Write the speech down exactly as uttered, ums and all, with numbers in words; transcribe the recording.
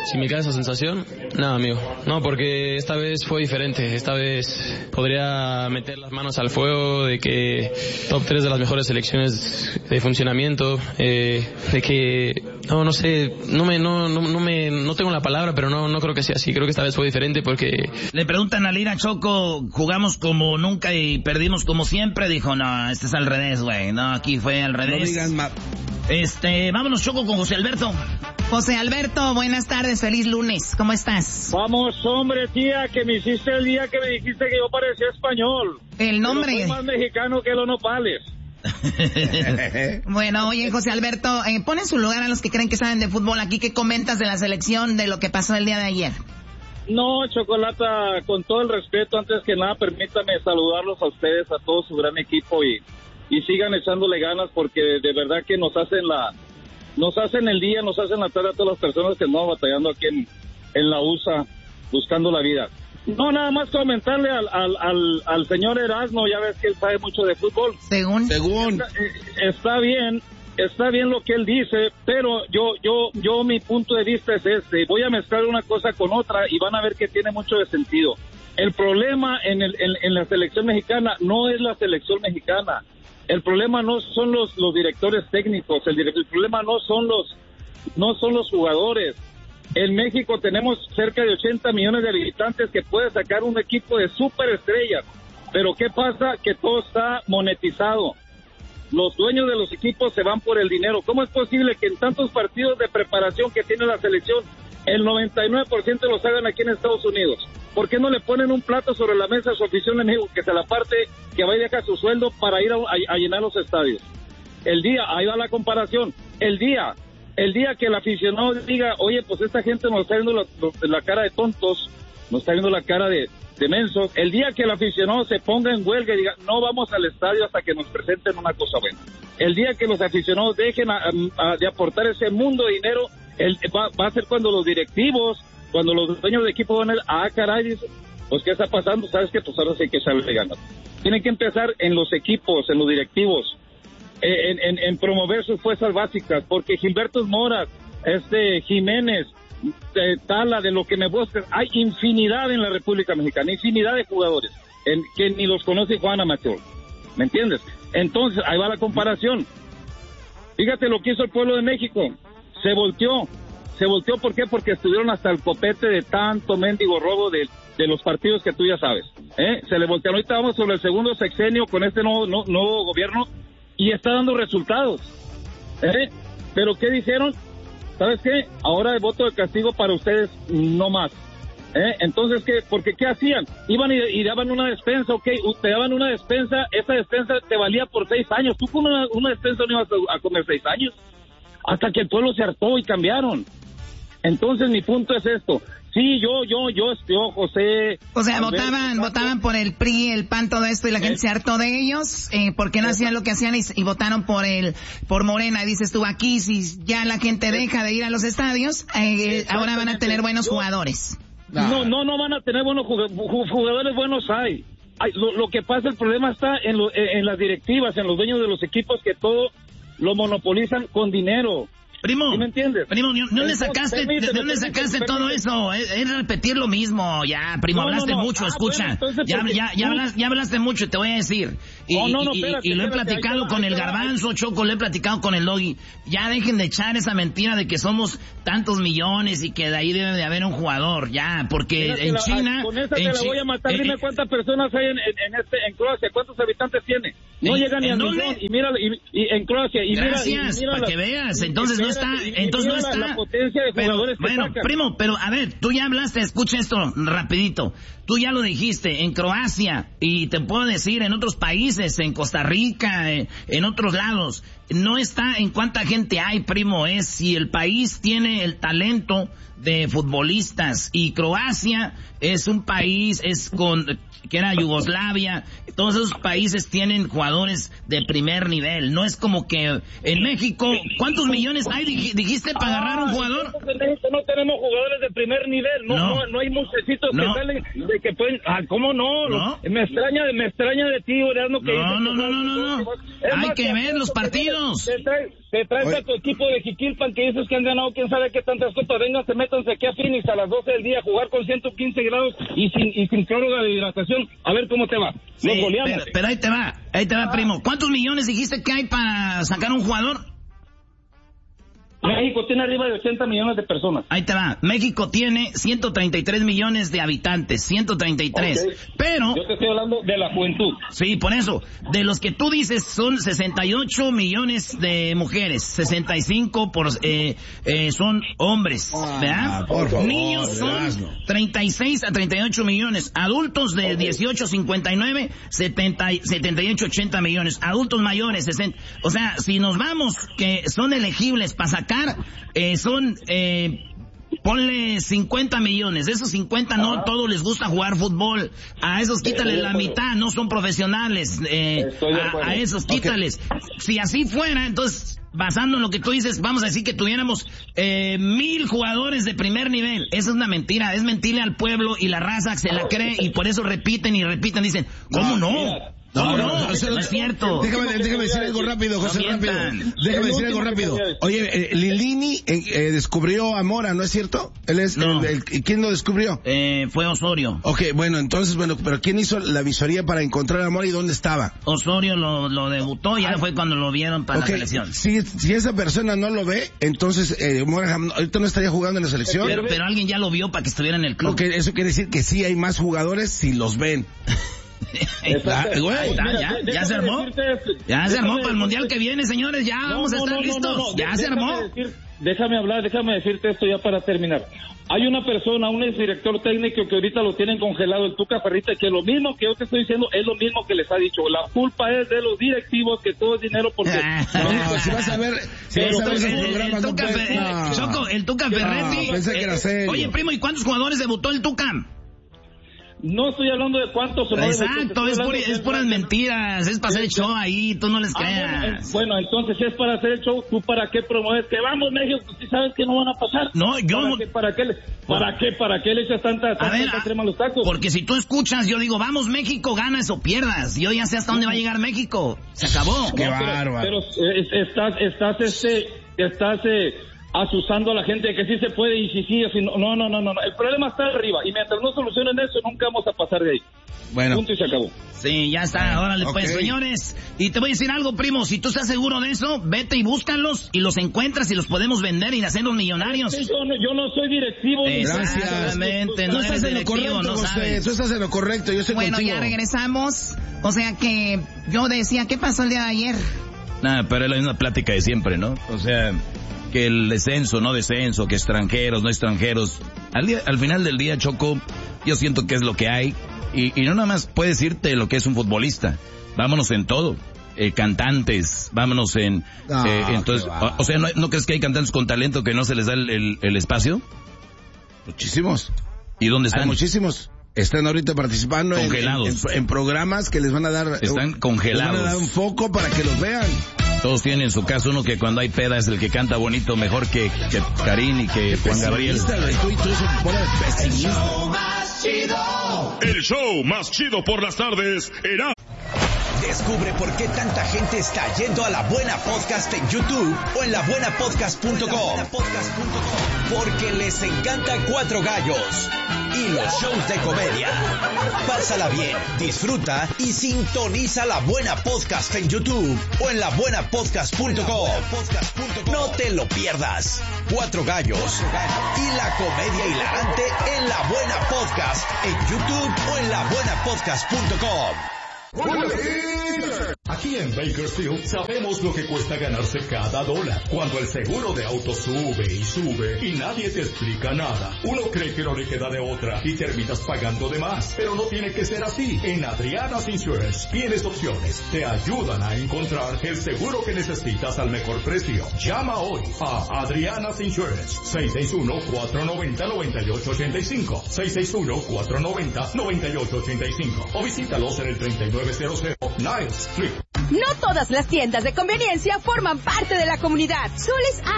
Si me queda esa sensación, nada, amigo. No, porque esta vez fue diferente. Esta vez podría meter las manos al fuego de que top tres de las mejores selecciones de funcionamiento, eh, de que, no, no sé, no me, no, no, no me, no tengo la palabra, pero no, no creo que sea así. Creo que esta vez fue diferente porque... Le preguntan a Lira, Choco, jugamos como nunca y perdimos como siempre. Dijo, no, este es al revés, güey. No, aquí fue al revés. No digan más. Este, vámonos, Choco, con José Alberto. José Alberto, buenas tardes, feliz lunes. ¿Cómo estás? Vamos, hombre, tía, que me hiciste el día que me dijiste que yo parecía español. El nombre. Pero soy más mexicano que los nopales. Bueno, oye, José Alberto, eh, pon en su lugar a los que creen que saben de fútbol aquí. ¿Qué comentas de la selección, de lo que pasó el día de ayer? No, Chocolata, con todo el respeto, antes que nada, permítame saludarlos a ustedes, a todo su gran equipo y, y sigan echándole ganas porque de verdad que nos hacen la, nos hacen el día, nos hacen la tarde a todas las personas que andamos batallando aquí en, en la U S A, buscando la vida. No, nada más comentarle al, al, al, al señor Erasmo, ya ves que él sabe mucho de fútbol. Según. Según. Está, eh, está bien. Está bien lo que él dice, pero yo, yo, yo, mi punto de vista es este. Voy a mezclar una cosa con otra y van a ver que tiene mucho de sentido. El problema en, el, en, en la selección mexicana no es la selección mexicana. El problema no son los, los directores técnicos. El, el problema no son los, no son los jugadores. En México tenemos cerca de ochenta millones de habitantes que puede sacar un equipo de superestrellas. Pero ¿qué pasa? Que todo está monetizado. Los dueños de los equipos se van por el dinero. ¿Cómo es posible que en tantos partidos de preparación que tiene la selección, el noventa y nueve por ciento los hagan aquí en Estados Unidos? ¿Por qué no le ponen un plato sobre la mesa a su afición en México, que se la parte, que va y deja su sueldo para ir a, a, a llenar los estadios? El día, ahí va la comparación, el día, el día que el aficionado diga, oye, pues esta gente nos está viendo la, la cara de tontos, nos está viendo la cara de... de mensos, el día que el aficionado se ponga en huelga y diga, no vamos al estadio hasta que nos presenten una cosa buena. El día que los aficionados dejen a, a, de aportar ese mundo de dinero, el, va, va a ser cuando los directivos, cuando los dueños de equipo van a decir, ah, caray, pues ¿qué está pasando? ¿Sabes qué? Pues ahora sí hay que salir ganas. Tienen que empezar en los equipos, en los directivos, en, en, en promover sus fuerzas básicas, porque Gilberto Mora, este Jiménez, de Tala, de lo que me buscan, hay infinidad en la República Mexicana, infinidad de jugadores en, que ni los conoce Juan Amateur, ¿me entiendes? Entonces, ahí va la comparación. Fíjate lo que hizo el pueblo de México, se volteó, se volteó, ¿por qué? Porque estuvieron hasta el copete de tanto mendigo robo de, de los partidos que tú ya sabes, ¿eh? Se le voltearon. Ahorita vamos sobre el segundo sexenio con este nuevo, no, nuevo gobierno y está dando resultados, ¿eh? Pero ¿qué dijeron? ¿Sabes qué? Ahora el voto de castigo para ustedes no más. ¿Eh? Entonces, ¿qué? Porque ¿qué hacían? Iban y, y daban una despensa, ok, te daban una despensa, esa despensa te valía por seis años. Tú con una, una despensa no ibas a, a comer seis años. Hasta que el pueblo se hartó y cambiaron. Entonces, mi punto es esto. Sí, yo, yo, yo, yo, José... O sea, votaban, ver, votaban por el P R I, el P A N, todo esto, y la gente eh, se hartó de ellos, eh, porque no hacían lo que hacían y, y votaron por el, por Morena. Dices tú, aquí, si ya la gente deja de ir a los estadios, eh, ahora van a tener buenos jugadores. No, no, no van a tener buenos jugadores, jugadores buenos hay. hay lo, lo que pasa, el problema está en, lo, en las directivas, en los dueños de los equipos que todo lo monopolizan con dinero. Primo, ¿sí me entiendes? Primo, ¿no le sacaste, ¿de dónde sacaste todo eso? Es, es repetir lo mismo, ya, primo, no, hablaste no, no. mucho, ah, escucha, bueno, entonces, ya, ya, ya, hablas, ya hablaste mucho, te voy a decir, y, oh, no, no, y, espérate, y, y lo he espérate, platicado con el Garbanzo, Choco, lo he platicado con el Logi, ya dejen de echar esa mentira de que somos tantos millones y que de ahí debe de haber un jugador, ya, porque en la, China... Con esa te la voy a matar, eh, dime eh, cuántas personas hay en, en, en, este, en Croacia, cuántos habitantes tiene, no ¿en, llega ni a millón, y mira, y, y en Croacia, y Gracias, mira... y mira para la, que veas, entonces no está, entonces no está... La, la potencia de jugadores pero, bueno, que primo, pero a ver, tú ya hablaste, escucha esto rapidito. Tú ya lo dijiste, en Croacia, y te puedo decir, en otros países, en Costa Rica, en, en otros lados, no está en cuánta gente hay, primo, es si el país tiene el talento de futbolistas, y Croacia es un país, es con, que era Yugoslavia, todos esos países tienen jugadores de primer nivel, no es como que en México, ¿cuántos millones hay, dijiste, para agarrar un jugador? En México no tenemos jugadores de primer nivel, no, no, no, no hay muchachitos no. que salen de que pueden, ah, ¿cómo no? no? Me extraña, me extraña de ti, Orlando, que no, no, no, no, no, no, hay que ver los partidos. Saludos. Te traes, te traes a tu equipo de Jiquilpan que dices que han ganado quién sabe qué tantas copas. Vénganse, métanse aquí a Phoenix a las doce del día a jugar con ciento quince grados y sin, y sin prórroga de hidratación. A ver cómo te va. Sí, Nos goleamos. pero, pero ahí te va, ahí te va, ah. primo. ¿Cuántos millones dijiste que hay para sacar un jugador? México tiene arriba de ochenta millones de personas. Ahí te va. México tiene ciento treinta y tres millones de habitantes. ciento treinta y tres. Okay. Pero... yo te estoy hablando de la juventud. Sí, por eso. De los que tú dices son sesenta y ocho millones de mujeres. sesenta y cinco por, eh, eh, son hombres. ¿Verdad? Ah, por favor, niños son treinta y seis a treinta y ocho millones. Adultos de okay. dieciocho a cincuenta y nueve, setenta, setenta y ocho a ochenta millones. Adultos mayores, sesenta. O sea, si nos vamos que son elegibles para sacar Eh, son, eh, ponle cincuenta millones. De esos cincuenta no Ajá. todos les gusta jugar fútbol. A esos quítale la mitad, no son profesionales. Eh, a, a esos quítales. Okay. Si así fuera, entonces, basando en lo que tú dices, vamos a decir que tuviéramos eh, mil jugadores de primer nivel. Eso es una mentira. Es mentirle al pueblo y la raza se la cree y por eso repiten y repiten. Dicen, ¿cómo no? no? No, no, no, no, no es cierto. Déjame, déjame decir algo rápido, José, no rápido. Déjame decir algo rápido. Oye, eh, Lilini eh, eh, descubrió a Mora, ¿no es cierto? Él es no. el, el, ¿quién lo descubrió? Eh, fue Osorio. Ok, bueno, entonces, bueno, pero ¿quién hizo la visoría para encontrar a Mora y dónde estaba? Osorio lo, lo debutó y ya ah. fue cuando lo vieron para okay. la selección. Si, si esa persona no lo ve, entonces eh, Mora ahorita no estaría jugando en la selección. Pero, pero alguien ya lo vio para que estuviera en el club. Ok, eso quiere decir que sí hay más jugadores si los ven. Exacto. Güey, ya, ya, ya se armó. Ya se armó para el mundial que viene, señores. Ya no, vamos a estar no, no, listos. No, no, no. Ya déjame se armó. Decir, déjame hablar, déjame decirte esto ya para terminar. Hay una persona, un exdirector técnico que ahorita lo tienen congelado, el Tuca Ferretti, que lo mismo que yo te estoy diciendo es lo mismo que les ha dicho. La culpa es de los directivos, que todo es dinero porque... no, si vas a ver, si vas a ver esos programas... El Tuca, no puedes, no. Choco, el Tuca Ferretti... No, pensé que era serio. Oye, primo, ¿y cuántos jugadores debutó el Tuca? No estoy hablando de cuántos son. Exacto, es, por, es puras mentiras, es para hacer el show ahí, tú no les creas. Ah, bueno, bueno, entonces es para hacer el show, ¿tú para qué promueves? Que vamos, México, tú sabes que no van a pasar. No, yo ¿Para no... qué, para qué, para qué, para qué le echas tanta, tanta, ver, tanta crema a los tacos? Porque si tú escuchas, yo digo, vamos, México, ganas o pierdas. Yo ya sé hasta dónde va a llegar México. Se acabó. Qué no, bárbaro. Pero, pero eh, estás, estás, este, estás, eh, asusando a la gente que sí se puede y si sí, si no, no, no, no, no, el problema está arriba y mientras no solucionen eso nunca vamos a pasar de ahí. Bueno. Punto y se acabó. Sí, ya está, órale okay. Pues, señores, y te voy a decir algo, primo, si tú estás seguro de eso, vete y búscalos y los encuentras y los podemos vender y hacerlos millonarios. Yo no, yo no soy directivo. Exactamente, no, no eres en lo correcto, no sabes. Tú estás en lo correcto, yo estoy bueno, contigo. Ya regresamos, o sea que yo decía, ¿qué pasó el día de ayer? Nada, pero es la misma plática de siempre, ¿no? O sea... que el descenso, no descenso, que extranjeros, no extranjeros. Al, día, al final del día, Choco, yo siento que es lo que hay. Y, y no nada más puedes decirte lo que es un futbolista. Vámonos en todo. Eh, cantantes, vámonos en... No, eh, entonces, o, o sea, ¿no, ¿no crees que hay cantantes con talento que no se les da el, el, el espacio? Muchísimos. ¿Y dónde están? Hay muchísimos. Están ahorita participando en, en, en, en programas que les van a dar... Están congelados. Les van a dar un foco para que los vean. Todos tienen en su caso uno que cuando hay peda es el que canta bonito mejor que, que Karim y que Juan Gabriel. El show más chido. El show más chido por las tardes era... Descubre por qué tanta gente está yendo a La Buena Podcast en YouTube o en la buena podcast punto com. Porque les encanta Cuatro Gallos y los shows de comedia. Pásala bien, disfruta y sintoniza La Buena Podcast en YouTube o en la buena podcast punto com. No te lo pierdas. Cuatro Gallos y la comedia hilarante en La Buena Podcast en YouTube o en la buena podcast punto com. Aquí en Bakersfield sabemos lo que cuesta ganarse cada dólar. Cuando el seguro de auto sube y sube y nadie te explica nada, uno cree que no le queda de otra y terminas pagando de más. Pero no tiene que ser así. En Adriana's Insurance tienes opciones. Te ayudan a encontrar el seguro que necesitas al mejor precio. Llama hoy a Adriana's Insurance. seis seis uno, cuatro nueve cero, nueve ocho ocho cinco. seis seis uno, cuatro nueve cero, nueve ocho ocho cinco. O visítalos en el treinta y nueve cero cero Niles Street. No todas las tiendas de conveniencia forman parte de la comunidad. Soles